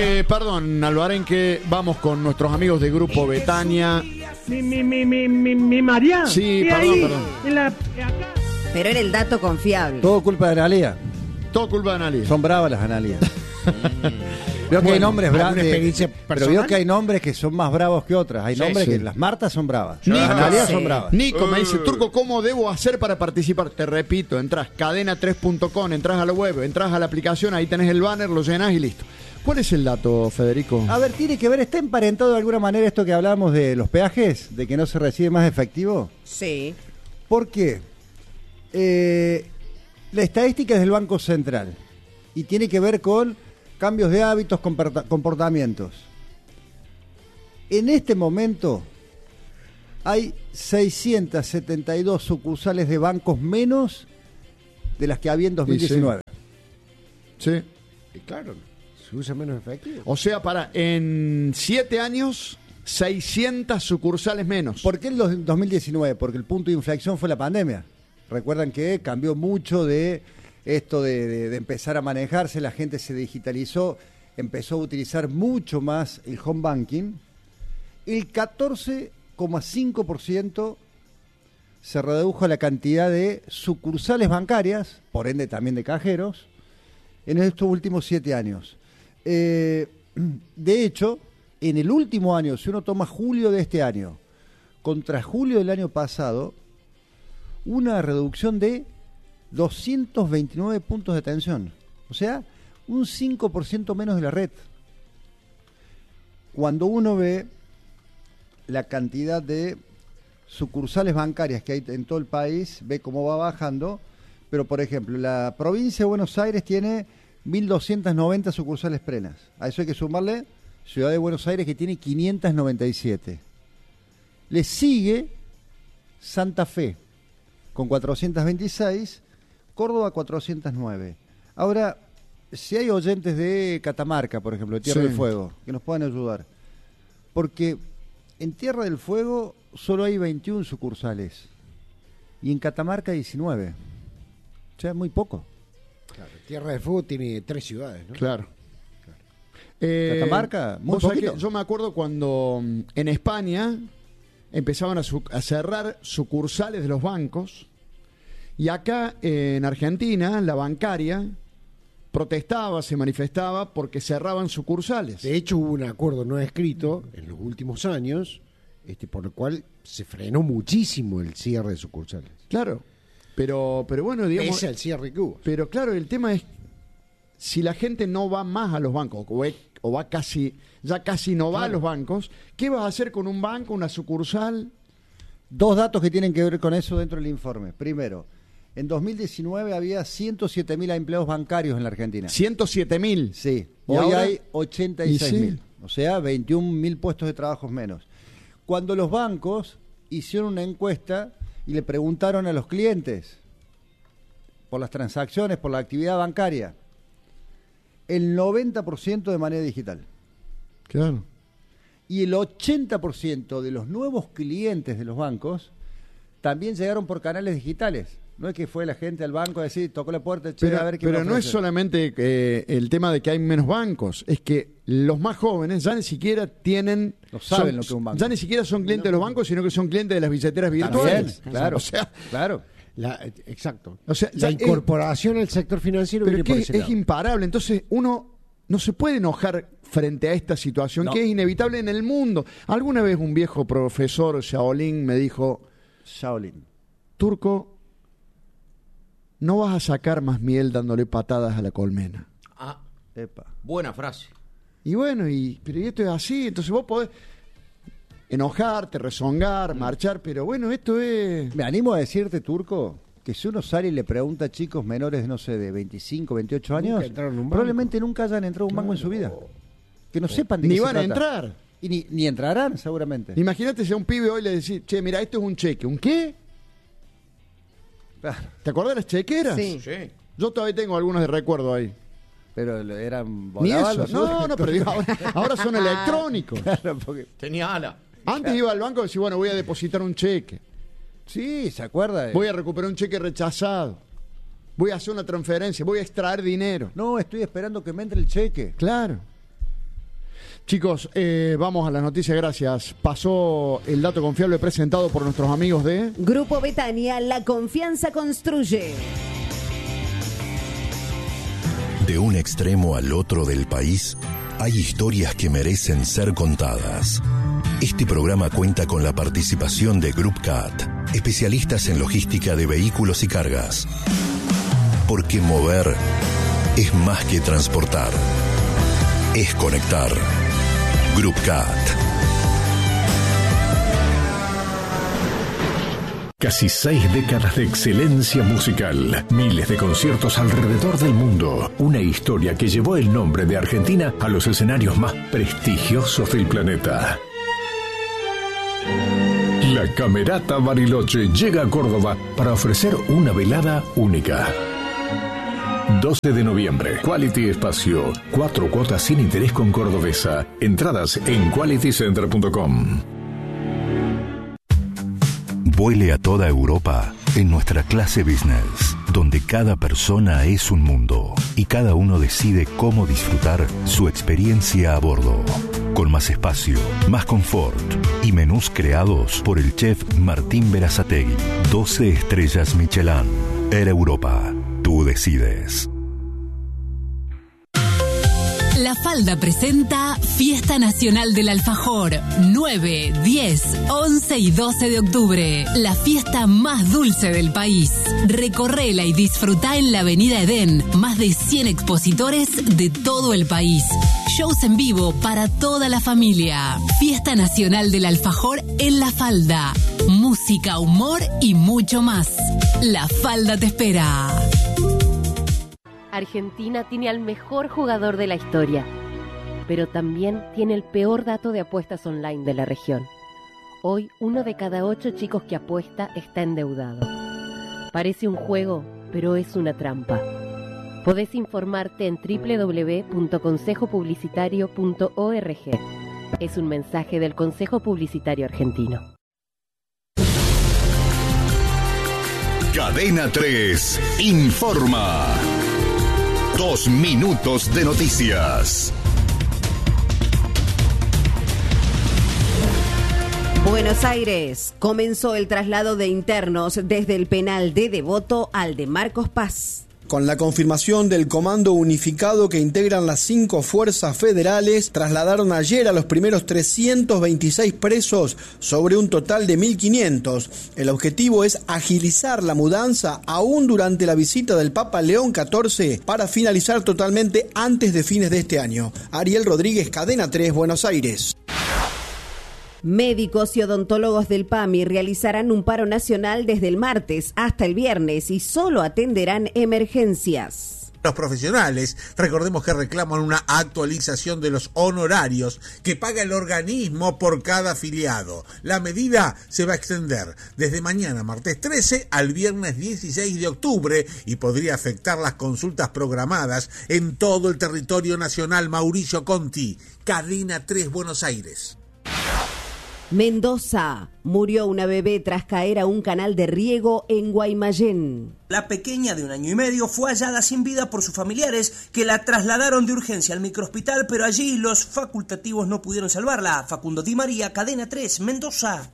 Perdón, Alvarenque, vamos con nuestros amigos de Grupo Betania. Mi María. Sí, perdón. Pero era el dato confiable. Todo culpa de Analía. Todo culpa de Analía. Son bravas las Analías. Veo que hay nombres bravos. Pero veo que hay nombres que son más bravos que otras. Hay nombres que las Martas son bravas. Las Analías son bravas. Nico me dice, Turco, ¿cómo debo hacer para participar? Te repito, entras cadena3.com, entras a la web, entras a la aplicación, ahí tenés el banner, lo llenás y listo. ¿Cuál es el dato, Federico? A ver, tiene que ver, ¿está emparentado de alguna manera esto que hablamos de los peajes? ¿De que no se recibe más efectivo? Sí. ¿Por qué? La estadística es del Banco Central y tiene que ver con cambios de hábitos, comportamientos. En este momento hay 672 sucursales de bancos menos de las que había en 2019. Sí. Y claro, se usa menos efectivo. O sea, en 7 años, 600 sucursales menos. ¿Por qué el 2019? Porque el punto de inflexión fue la pandemia. Recuerdan que cambió mucho de esto de empezar a manejarse, la gente se digitalizó, empezó a utilizar mucho más el home banking. El 14,5% se redujo la cantidad de sucursales bancarias, por ende también de cajeros, en estos últimos 7 años. De hecho, en el último año, si uno toma julio de este año contra julio del año pasado, una reducción de 229 puntos de atención. O sea, un 5% menos de la red. Cuando uno ve la cantidad de sucursales bancarias que hay en todo el país, ve cómo va bajando, pero por ejemplo, la provincia de Buenos Aires tiene 1.290 sucursales plenas. A eso hay que sumarle Ciudad de Buenos Aires, que tiene 597. Le sigue Santa Fe, con 426, Córdoba 409. Ahora, si hay oyentes de Catamarca, por ejemplo, de Tierra del Fuego, que nos puedan ayudar, porque en Tierra del Fuego solo hay 21 sucursales y en Catamarca 19. O sea, muy poco. Claro, Tierra del Fuego tiene 3 ciudades, ¿no? Claro. Catamarca, muy poquito. Yo me acuerdo cuando en España empezaban a cerrar sucursales de los bancos, y acá en Argentina la bancaria protestaba, se manifestaba porque cerraban sucursales. De hecho, hubo un acuerdo no escrito en los últimos años, por el cual se frenó muchísimo el cierre de sucursales. Claro, pero bueno, digamos... Pese al cierre que hubo. Pero claro, el tema es, si la gente no va más a los bancos, o va casi no va a los bancos, ¿qué vas a hacer con un banco, una sucursal? 2 datos que tienen que ver con eso dentro del informe. Primero, en 2019 había 107.000 empleados bancarios en la Argentina. 107.000. Sí. ¿Y Hoy ahora? hay 86.000. Sí. O sea, 21.000 puestos de trabajo menos. Cuando los bancos hicieron una encuesta y le preguntaron a los clientes por las transacciones, por la actividad bancaria, el 90% de manera digital. Claro. Y el 80% de los nuevos clientes de los bancos también llegaron por canales digitales. No es que fue la gente al banco a decir, tocó la puerta, a ver qué me pero no es ofrece. solamente el tema de que hay menos bancos, es que los más jóvenes ya ni siquiera tienen... No saben lo que es un banco. Ya ni siquiera son clientes de los bancos, sino que son clientes de las billeteras virtuales. También, claro. O sea, claro. Exacto. O sea, la incorporación al sector financiero pero viene por ese es lado. imparable. Entonces uno no se puede enojar frente a esta situación que es inevitable en el mundo. Alguna vez un viejo profesor Shaolin me dijo, Shaolin, Turco, no vas a sacar más miel dándole patadas a la colmena. Ah, epa. buena frase. Y bueno, pero esto es así, entonces vos podés enojarte, rezongar, marchar, pero bueno, esto es... Me animo a decirte, Turco, que si uno sale y le pregunta a chicos menores, no sé, de 25, 28 años, Nunca entraron en un banco. probablemente nunca hayan entrado a un banco en su vida. Que no sepan de Ni qué se van a trata. entrar. Y ni entrarán, seguramente. Imagínate si a un pibe hoy le decís, che, mira, esto es un cheque. ¿Un qué? Claro, ¿Te acordás de las chequeras? Sí. Sí. Yo todavía tengo algunos de recuerdo ahí. pero eran Ni volaban eso. los No, sueldos. pero digo, ahora son electrónicos. Claro, porque... Tenía ala. Antes iba al banco y decía, bueno, voy a depositar un cheque. Sí, ¿se acuerda? Voy a recuperar un cheque rechazado. Voy a hacer una transferencia. Voy a extraer dinero. No, estoy esperando que me entre el cheque. Claro. Chicos, vamos a las noticias, gracias. Pasó el dato confiable presentado por nuestros amigos de Grupo Betania, la confianza construye. De un extremo al otro del país, hay historias que merecen ser contadas. Este programa cuenta con la participación de Groupcat, especialistas en logística de vehículos y cargas. Porque mover es más que transportar, es conectar. Groupcat. Casi 6 décadas de excelencia musical, miles de conciertos alrededor del mundo, una historia que llevó el nombre de Argentina a los escenarios más prestigiosos del planeta. La Camerata Bariloche llega a Córdoba para ofrecer una velada única. 12 de noviembre, Quality Espacio, 4 cuotas sin interés con Cordobesa. Entradas en qualitycenter.com. Vuele a toda Europa en nuestra clase business, donde cada persona es un mundo y cada uno decide cómo disfrutar su experiencia a bordo. Con más espacio, más confort y menús creados por el chef Martín Berazategui. 12 estrellas Michelin. Air Europa. Tú decides. La Falda presenta Fiesta Nacional del Alfajor, 9, 10, 11 y 12 de octubre. La fiesta más dulce del país. Recorrela y disfrutá en la Avenida Edén. Más de 100 expositores de todo el país. Shows en vivo para toda la familia. Fiesta Nacional del Alfajor en La Falda. Música, humor y mucho más. La Falda te espera. Argentina tiene al mejor jugador de la historia, pero también tiene el peor dato de apuestas online de la región. Hoy, 1 de cada 8 chicos que apuesta está endeudado. Parece un juego, pero es una trampa. Podés informarte en www.consejopublicitario.org. Es un mensaje del Consejo Publicitario Argentino. Cadena 3 informa. 2 minutos de noticias. Buenos Aires. Comenzó el traslado de internos desde el penal de Devoto al de Marcos Paz. Con la confirmación del comando unificado que integran las 5 fuerzas federales, trasladaron ayer a los primeros 326 presos sobre un total de 1.500. El objetivo es agilizar la mudanza aún durante la visita del Papa León XIV para finalizar totalmente antes de fines de este año. Ariel Rodríguez, Cadena 3, Buenos Aires. Médicos y odontólogos del PAMI realizarán un paro nacional desde el martes hasta el viernes y solo atenderán emergencias. Los profesionales, recordemos que reclaman una actualización de los honorarios que paga el organismo por cada afiliado. La medida se va a extender desde mañana, martes 13, al viernes 16 de octubre y podría afectar las consultas programadas en todo el territorio nacional. Mauricio Conti, Cadena 3, Buenos Aires. Mendoza. Murió una bebé tras caer a un canal de riego en Guaymallén. La pequeña de 1 año y medio fue hallada sin vida por sus familiares que la trasladaron de urgencia al microhospital, pero allí los facultativos no pudieron salvarla. Facundo Di María, Cadena 3, Mendoza.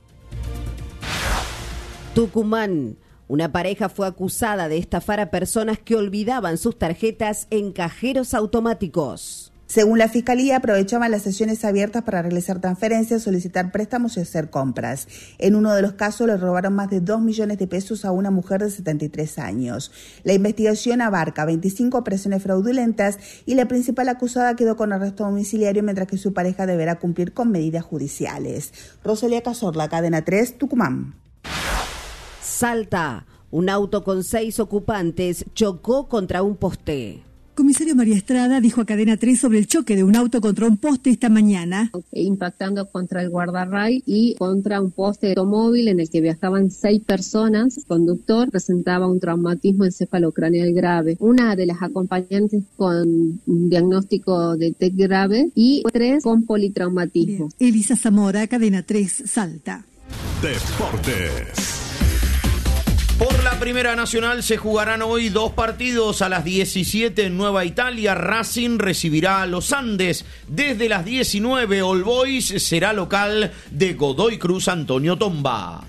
Tucumán. Una pareja fue acusada de estafar a personas que olvidaban sus tarjetas en cajeros automáticos. Según la Fiscalía, aprovechaban las sesiones abiertas para realizar transferencias, solicitar préstamos y hacer compras. En uno de los casos le robaron más de 2 millones de pesos a una mujer de 73 años. La investigación abarca 25 operaciones fraudulentas y la principal acusada quedó con arresto domiciliario mientras que su pareja deberá cumplir con medidas judiciales. Rosalía Cazorla, Cadena 3, Tucumán. Salta. Un auto con 6 ocupantes chocó contra un poste. Comisario María Estrada dijo a Cadena 3 sobre el choque de un auto contra un poste esta mañana. Impactando contra el guardarray y contra un poste automóvil en el que viajaban 6 personas. El conductor presentaba un traumatismo encefalocraneal grave. Una de las acompañantes con un diagnóstico de TEC grave y 3 con politraumatismo. Bien. Elisa Zamora, Cadena 3, Salta. Deportes. Por la Primera Nacional se jugarán hoy 2 partidos. A las 17 en Nueva Italia, Racing recibirá a los Andes. Desde las 19, All Boys será local de Godoy Cruz Antonio Tomba.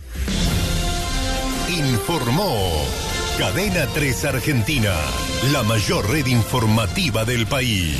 Informó Cadena 3 Argentina, la mayor red informativa del país.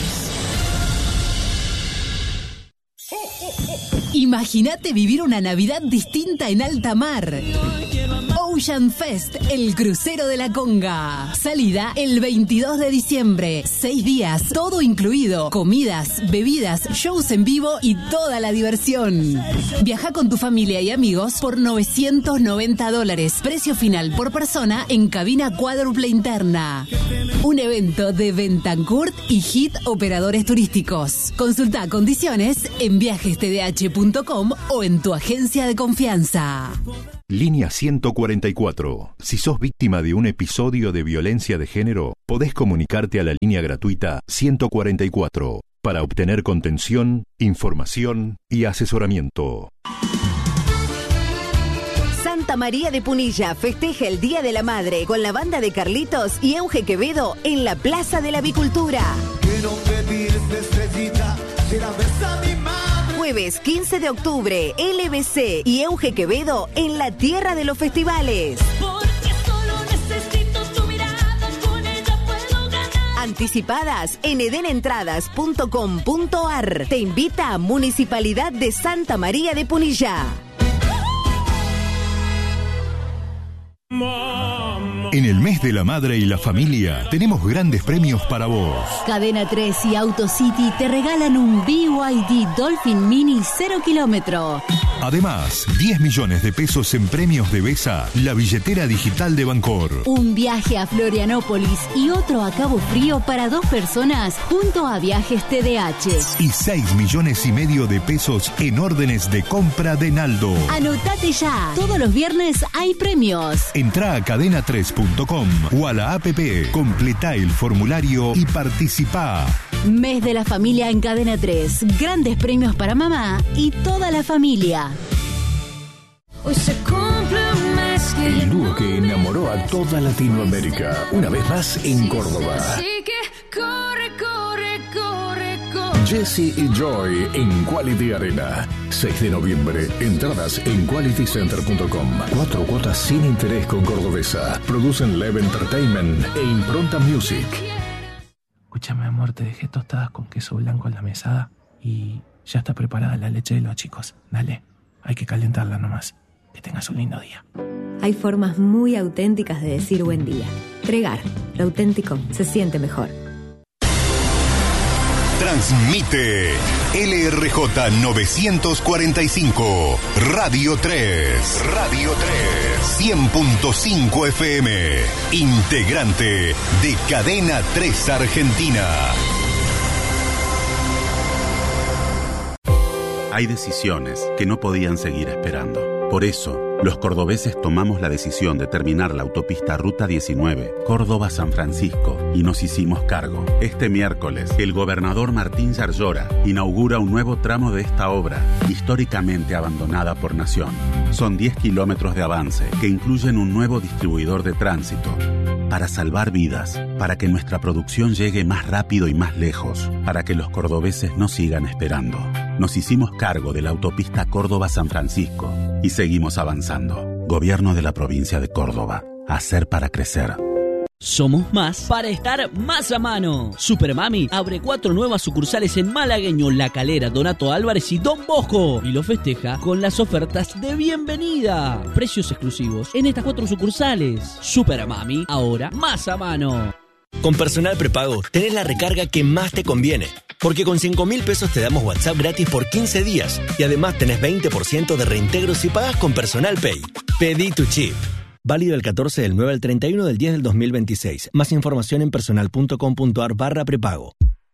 Imagínate vivir una Navidad distinta en alta mar. Ocean Fest, el crucero de la Conga. Salida el 22 de diciembre. 6 días, todo incluido. Comidas, bebidas, shows en vivo y toda la diversión. Viaja con tu familia y amigos por $990. Precio final por persona en cabina cuádruple interna. Un evento de Bentancourt y Hit Operadores Turísticos. Consulta condiciones en viajestdh.com o en tu agencia de confianza. Línea 144. Si sos víctima de un episodio de violencia de género, podés comunicarte a la línea gratuita 144 para obtener contención, información y asesoramiento. Santa María de Punilla festeja el Día de la Madre con la banda de Carlitos y Euge Quevedo en la Plaza de la Avicultura. Jueves 15 de octubre, LBC y Euge Quevedo en la tierra de los festivales. Anticipadas en edenentradas.com.ar. Te invita a Municipalidad de Santa María de Punilla. En el mes de la madre y la familia tenemos grandes premios para vos. Cadena 3 y AutoCity te regalan un BYD Dolphin Mini 0 kilómetro. Además, 10 millones de pesos en premios de Besa, la billetera digital de Bancor. Un viaje a Florianópolis y otro a Cabo Frío para 2 personas junto a Viajes TDH. Y 6 millones y medio de pesos en órdenes de compra de Naldo. Anotate ya. Todos los viernes hay premios. Entrá a cadena3.com o a la app, completá el formulario y participá. Mes de la familia en Cadena 3. Grandes premios para mamá y toda la familia. Hoy se cumple un mes que El dúo que enamoró a toda Latinoamérica, una vez más en Córdoba. Así que corre, corre, corre, corre. Jesse y Joy en Quality Arena. 6 de noviembre. Entradas en qualitycenter.com. 4 cuotas sin interés con Cordobesa. Producen Lev Entertainment e Impronta Music. Escúchame, amor, te dejé tostadas con queso blanco en la mesada y ya está preparada la leche de los chicos. Dale, hay que calentarla nomás. Que tengas un lindo día. Hay formas muy auténticas de decir buen día. Tregar, lo auténtico se siente mejor. Transmite LRJ 945, Radio 3. Radio 3. 100.5 FM. Integrante de Cadena 3 Argentina. Hay decisiones que no podían seguir esperando. Por eso, los cordobeses tomamos la decisión de terminar la autopista Ruta 19, Córdoba-San Francisco, y nos hicimos cargo. Este miércoles, el gobernador Martín Yarlora inaugura un nuevo tramo de esta obra, históricamente abandonada por Nación. Son 10 kilómetros de avance que incluyen un nuevo distribuidor de tránsito. Para salvar vidas, para que nuestra producción llegue más rápido y más lejos, para que los cordobeses no sigan esperando. Nos hicimos cargo de la autopista Córdoba-San Francisco y seguimos avanzando. Gobierno de la provincia de Córdoba. Hacer para crecer. Somos más para estar más a mano. Supermami abre 4 nuevas sucursales en Malagueño, La Calera, Donato Álvarez y Don Bosco. Y lo festeja con las ofertas de bienvenida. Precios exclusivos en estas 4 sucursales. Supermami, ahora más a mano. Con Personal Prepago tenés la recarga que más te conviene. Porque con 5.000 pesos te damos WhatsApp gratis por 15 días. Y además tenés 20% de reintegro si pagás con Personal Pay. Pedí tu chip. Válido el 14 del 9 al 31 del 10 del 2026. Más información en personal.com.ar/prepago.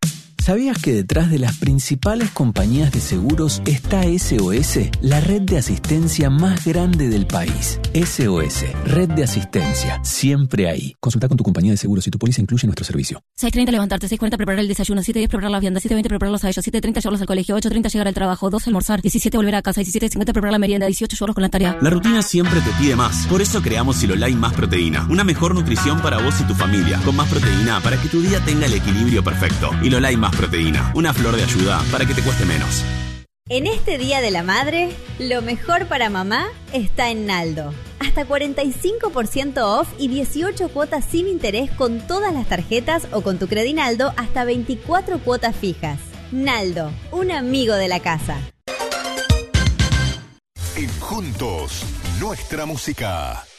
¿Sabías que detrás de las principales compañías de seguros está SOS, la red de asistencia más grande del país? SOS, red de asistencia, siempre ahí. Consulta con tu compañía de seguros si tu póliza incluye nuestro servicio. 6:30 levantarte, 6:40 preparar el desayuno, 7:10 preparar la vianda, 7:20 prepararlos a ellos, 7:30 llevarlos al colegio, 8:30 llegar al trabajo, 2 almorzar, 17 volver a casa, 17:50 preparar la merienda, 18 llevarlos con la tarea. La rutina siempre te pide más. Por eso creamos Silolai Más Proteína. Una mejor nutrición para vos y tu familia. Con más proteína para que tu día tenga el equilibrio perfecto. Silolai Más Proteína. Una flor de ayuda para que te cueste menos. En este Día de la Madre, lo mejor para mamá está en Naldo. Hasta 45% off y 18 cuotas sin interés con todas las tarjetas o con tu Credinaldo hasta 24 cuotas fijas. Naldo, un amigo de la casa. En Juntos, nuestra música.